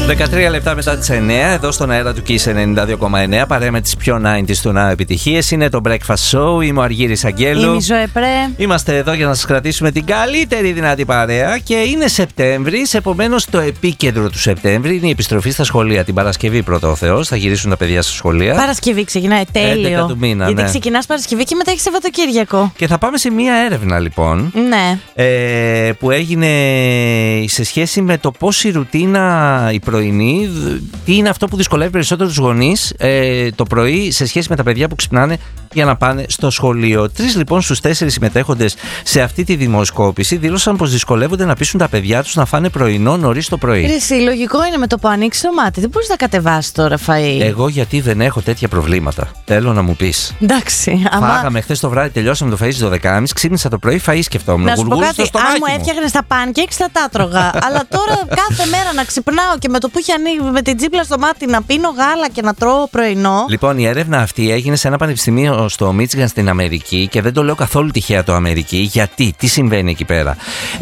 13 λεπτά μετά τις 9, εδώ στον αέρα του Kiss 92,9, παρέα με τις πιο 90s του Now επιτυχίες. Είναι το Breakfast Show. Είμαι ο Αργύρης Αγγέλου. Είμαι η Ζωέ Πρέ. Είμαστε εδώ για να σας κρατήσουμε την καλύτερη δυνατή παρέα. Και είναι Σεπτέμβρης, επομένως το επίκεντρο του Σεπτέμβρη είναι η επιστροφή στα σχολεία. Την Παρασκευή, πρώτα ο Θεός, θα γυρίσουν τα παιδιά στα σχολεία. Παρασκευή ξεκινάει, τέλειο. 11 του μήνα, γιατί ναι. ξεκινάς Παρασκευή και μετά έχεις Σαββατοκύριακο. Και θα πάμε σε μία έρευνα λοιπόν. Ναι. Που έγινε σε σχέση με το πώς η ρουτίνα η πρωινή, τι είναι αυτό που δυσκολεύει περισσότερο τους γονείς το πρωί σε σχέση με τα παιδιά που ξυπνάνε για να πάνε στο σχολείο. 3 λοιπόν στους 4 συμμετέχοντες σε αυτή τη δημοσκόπηση δήλωσαν πως δυσκολεύονται να πείσουν τα παιδιά τους να φάνε πρωινό νωρίς το πρωί. Εσύ, λογικό είναι με το που ανοίξει το μάτι. Δεν μπορείς να κατεβάσεις τώρα φαΐ. Εγώ γιατί δεν έχω τέτοια προβλήματα. Θέλω να μου πεις. Εντάξει. Φάγαμε χθες το βράδυ, τελειώσαμε το φαΐ στις 12.30, ξύπνησα το πρωί, φαΐ σκεφτόμουν. Να σου πω κάτι, στο αν στομάχι μου έφτιαχνες τα pancakes θα τα τρώγα. Αλλά τώρα κάθε μέρα να ξυπνάω και με το που έχει ανοίγει με την τσίπλα στο μάτι να πίνω γάλα και να τρώω πρωινό. Λοιπόν, η έρευνα αυτή έγινε σε ένα πανεπιστημίο στο Μίτσιγαν στην Αμερική και δεν το λέω καθόλου τυχαία το Αμερική. Γιατί, τι συμβαίνει εκεί πέρα.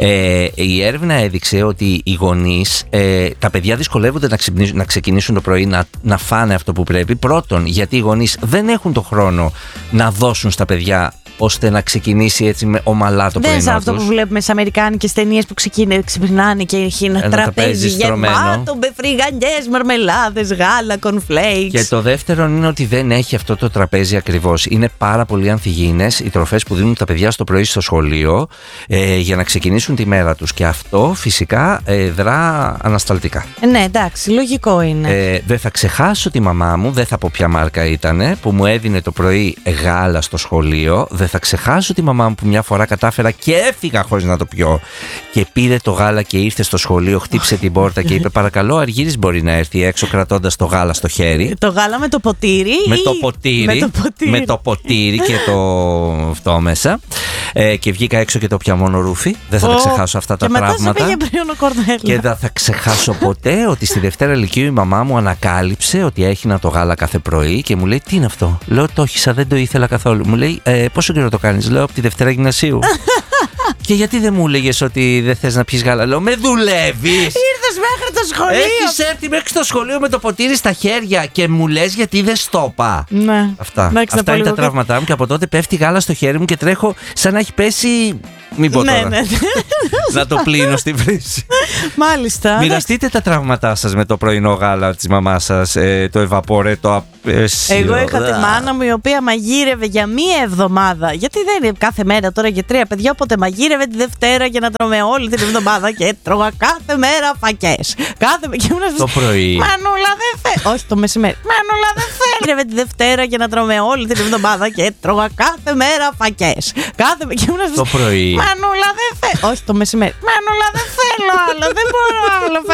Η έρευνα έδειξε ότι οι γονείς, τα παιδιά δυσκολεύονται να ξεκινήσουν το πρωί, να φάνε αυτό που πρέπει. Πρώτον, γιατί οι γονείς δεν έχουν το χρόνο να δώσουν στα παιδιά ώστε να ξεκινήσει έτσι με ομαλά το πρωινό τους. Δεν αυτό που βλέπουμε στις αμερικάνικες ταινίες που ξυπνάνε και έχει ένα τραπέζι γεμάτο με φρυγανιές, μαρμελάδες, γάλα, κονφλέικς. Και το δεύτερο είναι ότι δεν έχει αυτό το τραπέζι ακριβώς. Είναι πάρα πολύ ανθυγιεινές οι τροφές που δίνουν τα παιδιά στο πρωί στο σχολείο για να ξεκινήσουν τη μέρα τους. Και αυτό φυσικά δρά ανασταλτικά. Ναι, εντάξει, λογικό είναι. Δεν θα ξεχάσω τη μαμά μου, δεν θα πω ποια μάρκα ήτανε, που μου έδινε το πρωί γάλα στο σχολείο. Δεν θα ξεχάσω τη μαμά μου που μια φορά κατάφερα και έφυγα χωρίς να το πιω. Και πήρε το γάλα και ήρθε στο σχολείο, χτύπησε την πόρτα και είπε: παρακαλώ, Αργύρης μπορεί να έρθει έξω κρατώντας το γάλα στο χέρι. Το γάλα με το ποτήρι. Με το ποτήρι και το αυτό μέσα. Και βγήκα έξω και το πια μόνο ρούφι. Δεν θα τα ξεχάσω αυτά τα πράγματα. Και δεν θα ξεχάσω ποτέ ότι στη Δευτέρα Λυκείου η μαμά μου ανακάλυψε ότι έχει το γάλα κάθε πρωί και μου λέει: τι είναι αυτό? Λέω: το όχισα, δεν το ήθελα καθόλου. Μου λέει: πόσο καιρό το κάνεις? Λέω: από τη Δευτέρα Γυμνασίου. Και γιατί δεν μου έλεγες ότι δεν θες να πιεις γάλα? Λέω: με δουλεύεις? Ήρθες μέχρι το σχολείο. Έχεις έρθει μέχρι το σχολείο με το ποτήρι στα χέρια και μου λες γιατί δεν στο είπα. Ναι. Αυτά είναι τα τραύματά μου και από τότε πέφτει γάλα στο χέρι μου και τρέχω σαν να έχει πέσει. Μην πω τώρα. Ναι. Να το πλύνω στη βρύση. Μάλιστα. Μοιραστείτε τα τραύματά σας με το πρωινό γάλα της μαμάς σας, το ευαπορέ, το απέσιο. Εγώ είχα τη μάνα μου η οποία μαγείρευε για μία εβδομάδα. Γιατί δεν είναι κάθε μέρα τώρα για 3 παιδιά, οπότε μαγείρευε τη Δευτέρα για να τρώμε όλη την εβδομάδα και τρώγα κάθε μέρα φακές. Το πρωί. Μανούλα δεν θέλω. Όχι το μεσημέρι. Μανούλα δεν θέλω. Μαγείρευε τη Δευτέρα για να τρώμε όλη την εβδομάδα και τρώγα κάθε μέρα φακές. Το πρωί. Μανούλα δεν θέλω. Όχι το μεσημέρι. Μανούλα δεν θέλω άλλο. Δεν μπορώ άλλο.